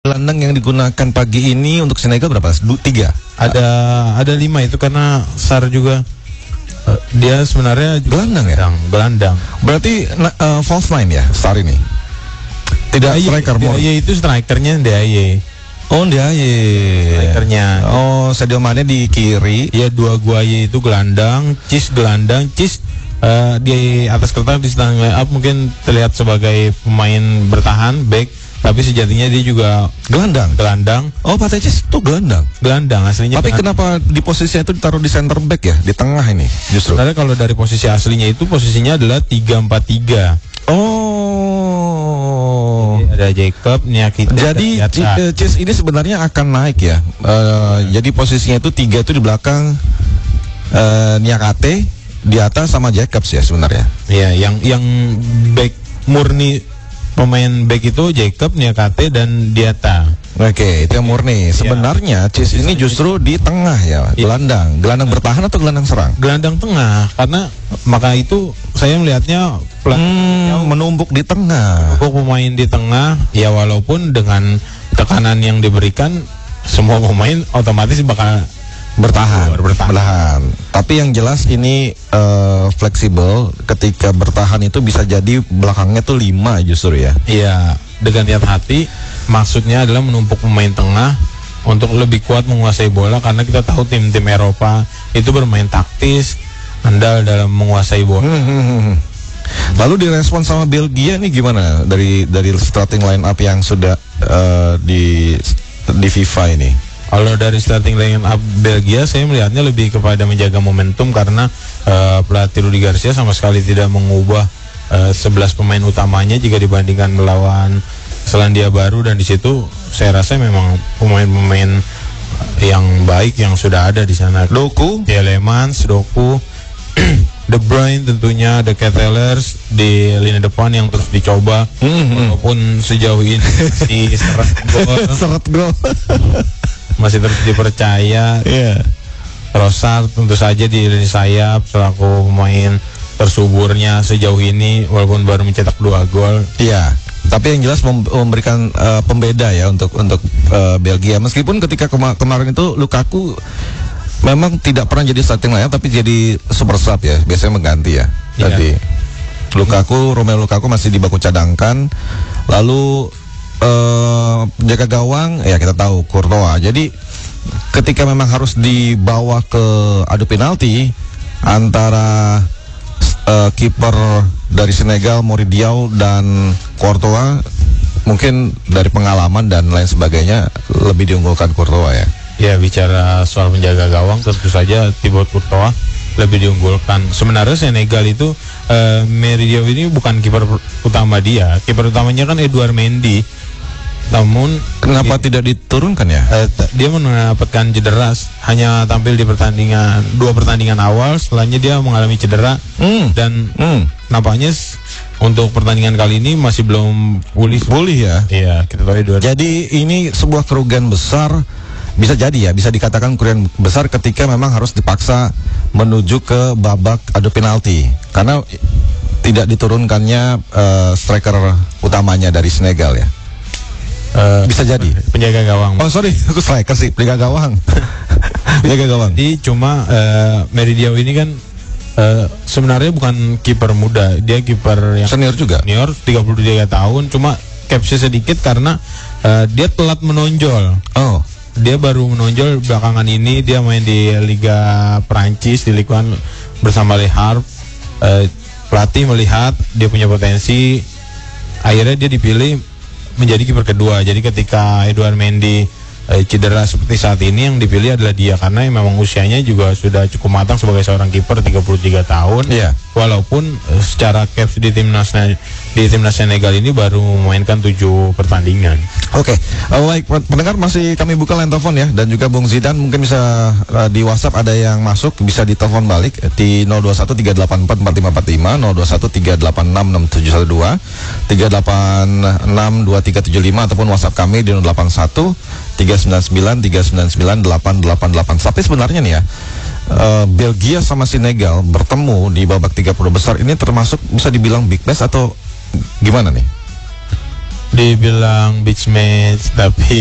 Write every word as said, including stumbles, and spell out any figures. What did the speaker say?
gelandang yang digunakan pagi ini untuk Senegal berapa? Du, tiga? Ada ada lima itu karena Sar juga uh, dia sebenarnya gelandang ya? Gelandang. gelandang. Berarti uh, false nine ya Sar ini? Tidak D A Y, striker D A Y itu strikernya D A Y. Oh D A Y strikernya. Oh Sadio Mane di kiri. Ya dua Guaye itu gelandang, Cis gelandang, Cis uh, di atas kertas di starting line up mungkin terlihat sebagai pemain bertahan back, tapi sejatinya dia juga gelandang. Gelandang. Oh Pak Cis itu gelandang. Gelandang aslinya. Tapi gelandang. Kenapa di posisinya itu ditaruh di center back ya, di tengah ini justru? Karena kalau dari posisi aslinya itu posisinya adalah tiga empat tiga. Oh. Ada Jacob, Niakite. Jadi Cis ini sebenarnya akan naik ya. Uh, jadi posisinya itu tiga itu di belakang uh, Niakate, di atas sama Jacobs ya sebenarnya. Iya, yang yang back murni pemain back itu Jacob, Niakate dan Diata. Oke, itu yang murni. Sebenarnya Cis ini justru di tengah ya, gelandang. Gelandang bertahan atau gelandang serang? Gelandang tengah, karena maka itu saya melihatnya hmm, menumpuk di tengah. Menumpuk pemain di tengah, ya walaupun dengan tekanan yang diberikan semua pemain otomatis bakal bertahan, bertahan. bertahan. Tapi yang jelas ini uh, fleksibel. Ketika bertahan itu bisa jadi belakangnya tuh lima justru ya. Iya, dengan niat hati. Maksudnya adalah menumpuk pemain tengah untuk lebih kuat menguasai bola, karena kita tahu tim-tim Eropa itu bermain taktis, andal dalam menguasai bola. Hmm, hmm, hmm. Lalu direspon sama Belgia nih gimana dari dari starting line up yang sudah uh, di di FIFA ini? Kalau dari starting line up Belgia, saya melihatnya lebih kepada menjaga momentum, karena uh, pelatih Rudi Garcia sama sekali tidak mengubah uh, sebelas pemain utamanya jika dibandingkan melawan Selandia Baru, dan di situ saya rasa memang pemain-pemain yang baik yang sudah ada di sana. Doku, Tielemans, Doku, De Bruyne tentunya, The Kettelers di lini depan yang terus dicoba, mm-hmm. walaupun sejauh ini si seret gol, seret gol. masih terus dipercaya. Yeah. Trossard tentu saja di lini sayap selaku pemain tersuburnya sejauh ini, walaupun baru mencetak dua gol. Iya. Tapi yang jelas memberikan uh, pembeda ya untuk untuk uh, Belgia. Meskipun ketika kema kemarin itu Lukaku memang tidak pernah jadi starting line, tapi jadi super sub ya, biasanya mengganti ya. Yeah. Tadi Lukaku, Romelu Lukaku masih di baku cadangkan. Lalu uh, jaga gawang ya kita tahu Courtois. Jadi ketika memang harus dibawa ke adu penalti antara uh, kiper dari Senegal Mory Diaw dan Courtois, mungkin dari pengalaman dan lain sebagainya lebih diunggulkan Courtois ya. Ya, bicara soal penjaga gawang tentu saja Thibaut Courtois lebih diunggulkan. Sebenarnya Senegal itu uh, Mory Diaw ini bukan kiper utama dia. Kiper utamanya kan Edouard Mendy. Namun kenapa dia, tidak diturunkan ya? Uh, dia mendapatkan cedera, hanya tampil di pertandingan dua pertandingan awal, setelahnya dia mengalami cedera mm. dan mm. nampaknya untuk pertandingan kali ini masih belum pulih. Pulih ya? Iya, kita tahu Edouard. Jadi ini sebuah kerugian besar, bisa jadi ya, bisa dikatakan kerugian besar ketika memang harus dipaksa menuju ke babak adu penalti karena tidak diturunkannya uh, striker utamanya dari Senegal ya. Uh, bisa jadi penjaga gawang. Oh sorry, aku striker sih, penjaga gawang. Penjaga gawang. Jadi cuma uh, Mory Diaw ini kan uh, sebenarnya bukan kiper muda, dia kiper yang senior juga. Senior, tiga puluh tiga tahun, cuma capsnya sedikit karena uh, dia telat menonjol. Oh. Dia baru menonjol belakangan ini, dia main di Liga Prancis, di Ligue satu bersama Le Havre. Uh, pelatih melihat dia punya potensi, akhirnya dia dipilih menjadi kiper kedua. Jadi ketika Edouard Mendy eh, cedera seperti saat ini, yang dipilih adalah dia karena memang usianya juga sudah cukup matang sebagai seorang kiper, tiga puluh tiga tahun. Yeah. Walaupun eh, secara caps di timnas di timnas Senegal ini baru memainkan tujuh pertandingan. Oke, okay. uh, baik pendengar, masih kami buka line telepon ya, dan juga Bung Zidan mungkin bisa uh, di WhatsApp ada yang masuk, bisa ditelepon balik di nol dua satu tiga delapan empat empat lima empat lima, nol dua satu tiga delapan enam enam tujuh satu dua, tiga delapan enam dua tiga tujuh lima, ataupun WhatsApp kami di nol delapan satu tiga sembilan sembilan tiga sembilan sembilan delapan delapan delapan. Tapi sebenarnya nih ya, uh, Belgia sama Senegal bertemu di babak tiga puluh besar ini termasuk bisa dibilang big match atau gimana nih? Dibilang big match, tapi